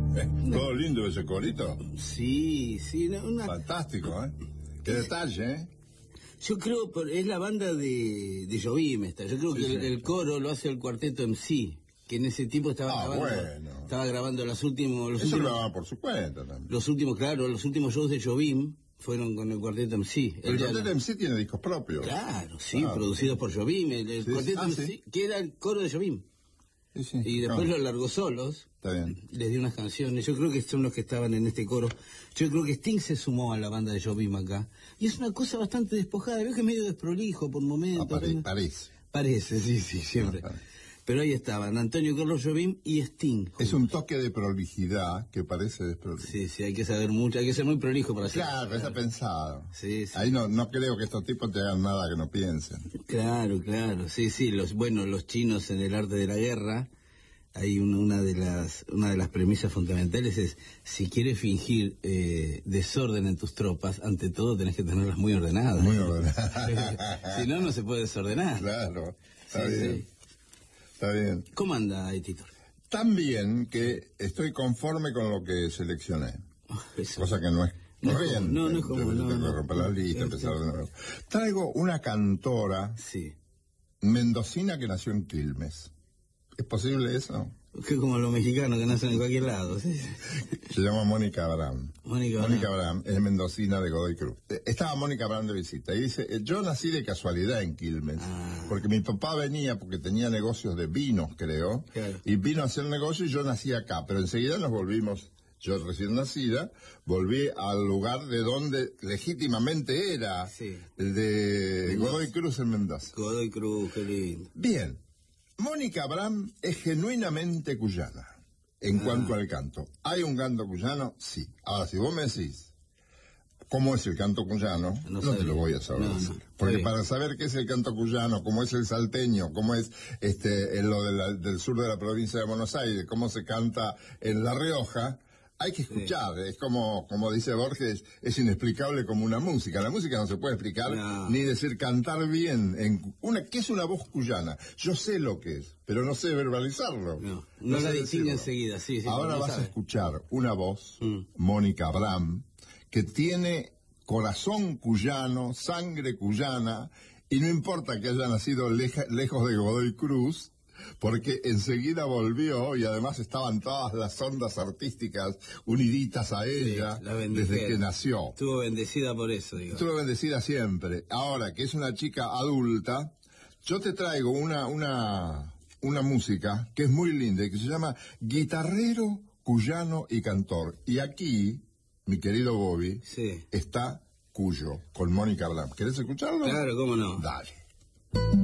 Todo lindo ese corito. Sí, Fantástico, ¿eh? Qué detalle, ¿eh? Yo creo, es la banda de Jobim esta. Yo creo que el coro lo hace el cuarteto MC, que en ese tiempo estaba grabando los últimos... Eso lo grababa por su cuenta también. Los últimos shows de Jobim fueron con el cuarteto MC. El cuarteto MC tiene discos propios. Claro, sí, producidos por Jobim. El cuarteto MC, que era el coro de Jobim. Sí, y después lo largó solos. Está bien. Les dio unas canciones. Yo creo que son los que estaban en este coro. Yo creo que Sting se sumó a la banda de Jobim acá. Y es una cosa bastante despojada. Veo que es medio desprolijo por momentos. Parece, sí, siempre. Pero ahí estaban Antonio Carlos Jobim y Sting. Es un toque de prolijidad que parece desprolijo. Sí, hay que saber mucho, hay que ser muy prolijo para hacer. Claro, está pensado. Sí. Ahí no creo que estos tipos te hagan nada que no piensen. Claro, sí, los chinos en el arte de la guerra, hay una de las premisas fundamentales es, si quieres fingir desorden en tus tropas, ante todo tenés que tenerlas muy ordenadas. Muy ordenadas. Si no se puede desordenar. Claro, está bien. Sí. Está bien. ¿Cómo anda, Titor? Tan bien que estoy conforme con lo que seleccioné. Cosa que no es corriente. No es como... Tengo que romper la lista, empezar de nuevo. Traigo una cantora mendocina que nació en Quilmes. ¿Es posible eso? Que como los mexicanos que nacen en cualquier lado. ¿Sí? Se llama Mónica Abraham. Mónica Abraham es mendocina de Godoy Cruz. Estaba Mónica Abraham de visita y dice, yo nací de casualidad en Quilmes, porque mi papá venía porque tenía negocios de vinos, creo, y vino a hacer negocio y yo nací acá, pero enseguida nos volvimos, yo recién nacida, volví al lugar de donde legítimamente era, el de Godoy Cruz en Mendoza. Godoy Cruz, qué lindo. Bien. Mónica Abraham es genuinamente cuyana en cuanto al canto. ¿Hay un canto cuyano? Sí. Ahora, si vos me decís cómo es el canto cuyano, no te lo voy a saber decir. Porque para saber qué es el canto cuyano, cómo es el salteño, cómo es lo del sur de la provincia de Buenos Aires, cómo se canta en La Rioja, hay que escuchar. Es como dice Borges, es inexplicable como una música. La música no se puede explicar ni decir cantar bien. ¿Qué es una voz cuyana? Yo sé lo que es, pero no sé verbalizarlo. No la distingue enseguida. Ahora vas a escuchar una voz, Mónica Abraham, que tiene corazón cuyano, sangre cuyana, y no importa que haya nacido lejos de Godoy Cruz, porque enseguida volvió y además estaban todas las ondas artísticas uniditas a ella desde que nació. Estuvo bendecida por eso, digo. Estuvo bendecida siempre. Ahora que es una chica adulta, yo te traigo una música que es muy linda y que se llama Guitarrero, Cuyano y Cantor. Y aquí, mi querido Bobby, está Cuyo, con Mónica Abraham. ¿Querés escucharlo? Claro, cómo no. Dale.